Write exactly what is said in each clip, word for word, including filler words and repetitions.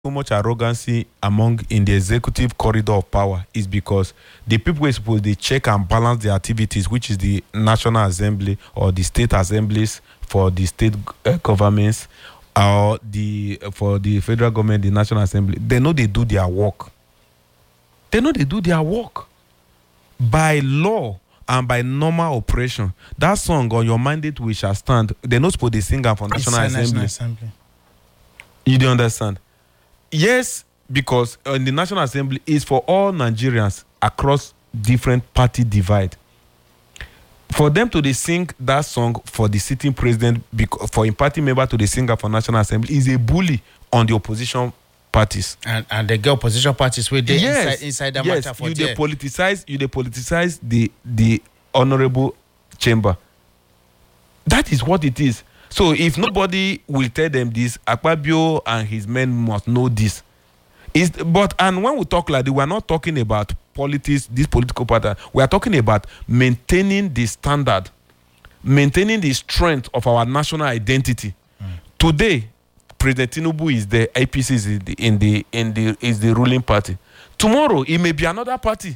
so much arrogancy among in the executive corridor of power is because the people who supposed to check and balance the activities, which is the National Assembly or the state assemblies for the state uh, governments, or the uh, for the federal government, the National Assembly, they know they do their work. They know they do their work by law and by normal operation. That song on your mandate we shall stand. They're not supposed to sing for National Assembly. National Assembly. You don't understand? Yes, because uh, the National Assembly is for all Nigerians across different party divide. For them to they sing that song for the sitting president, because for a party member to the singer for National Assembly is a bully on the opposition parties. And and the girl opposition parties where they yes, inside, inside the yes, matter for you there. they politicize you they politicize the the honorable chamber. That is what it is. So if nobody will tell them this, Akpabio and his men must know this. Is but and when we talk like this, we are not talking about politics, this political pattern. We are talking about maintaining the standard, maintaining the strength of our national identity. Mm. Today, President Tinubu is the A P C is in the, in the in the is the ruling party. Tomorrow it may be another party.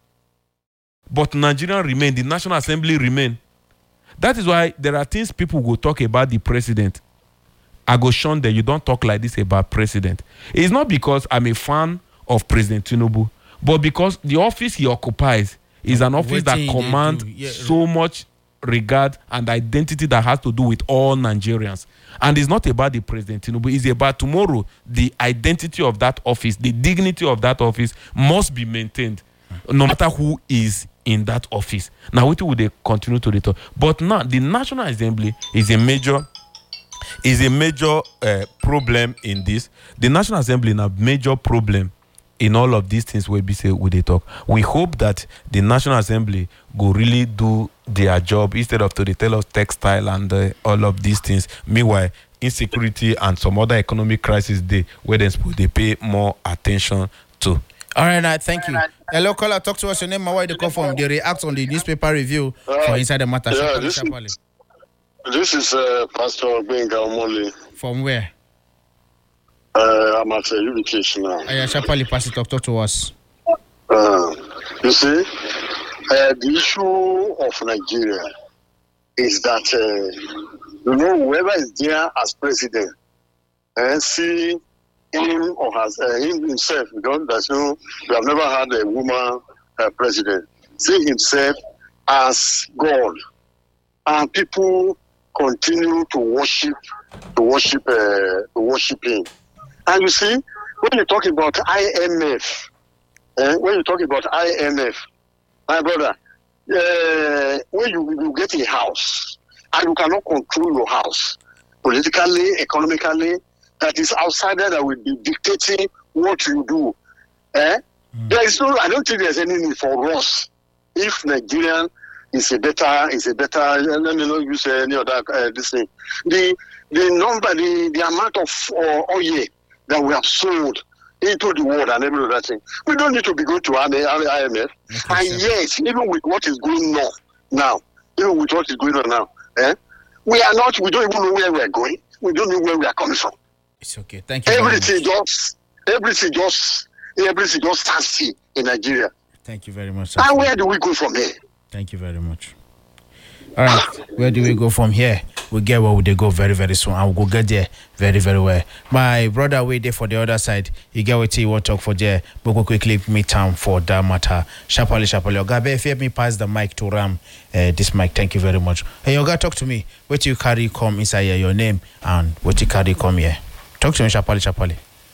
But Nigeria remain, the National Assembly remain. That is why there are things people will talk about the president. I go shun that you don't talk like this about president. It's not because I'm a fan of President Tinubu, but because the office he occupies is an office that commands yeah. so much regard and identity that has to do with all Nigerians. And it's not about the President Tinubu, it's about tomorrow. The identity of that office, the dignity of that office must be maintained, no matter who is in that office. Now, what will they continue to return? But now, the National Assembly is a major is a major uh, problem in this. The National Assembly is a major problem in all of these things where we say we they talk. We hope that the National Assembly go really do their job instead of to they tell us textile and uh, all of these things. Meanwhile, insecurity and some other economic crisis they where they they pay more attention to. All right, now, thank you. Hello, caller, talk to us. Your name and where you come from. They react on the newspaper review uh, for Inside the Matter. Yeah, this, is, this is uh, Pastor Benga Omoli. From where? Uh, I'm at uh, education now. Uh, yeah, Shapali, pass it, talk, talk to us. Uh, you see, uh, the issue of Nigeria is that, uh, you know, whoever is there as president, and uh, see him or has uh, him himself, because there's no, we have never had a woman uh, president, see himself as God, and people continue to worship, to worship, uh, to worship him. And you see, when you talk about I M F, eh, when you talk about I M F, my brother, uh, when you, you get a house and you cannot control your house politically, economically, that is outsider that will be dictating what you do. Eh? Mm. There is no, I don't think there's any need for us. If Nigerian is a better, is a better, let me not use any other uh, this thing. The the number, the, the amount of uh, oil that we have sold into the world and every other thing. We don't need to be going to I M F. Okay, and yes, even with what is going on now, even with what is going on now, eh? We are not, we don't even know where we are going. We don't know where we are coming from. It's okay. Thank you. Everything just, everything just, everything just stands still in Nigeria. Thank you very much. And where do we go from here? Thank you very much. All right, where do we go from here? We get where they go very, very soon. And we'll go get there very, very well. My brother wait there for the other side. You get what you want to talk for there. But go quickly meet time for that matter. Shapali, Shapali. Oga, if you help me pass the mic to Ram, uh, this mic, thank you very much. Hey, Oga, talk to me. What you carry come inside here, your name, and what you carry come here. Talk to me, Shapali, Shapali.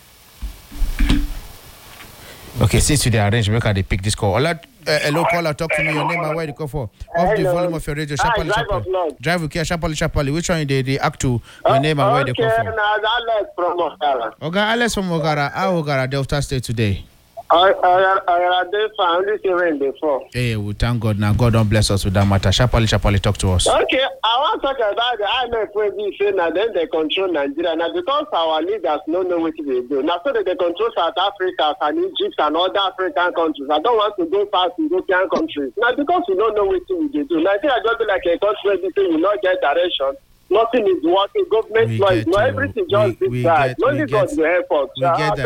Okay, since you they arrange, make they pick this call. Ola, uh, hello, caller, talk to me. Your name and where you go for. Off the volume of your radio. Shapali, Shapali. Drive with care, Shapali, Shapali. Which one they they act to? Your name and where you go for. Okay, Alex from Ogara. Okay, Alex from Ogara. How Ogara Delta State today? I I I they found this rain before. Hey, we thank God now. God don't bless us with that matter. Shapali, Shapali, talk to us. Okay, I want to talk about the I M F where we say now then they control Nigeria. Now because our leaders don't know what they do. Now so that they control South Africa and Egypt and other African countries. I don't want to go past European countries. Now because we don't know what we do. Nigeria just be like a country where we say we not get direction. nothing is working. Government We law get is not you. everything We- just we this bad. get- we Only God get- will help us. we get that.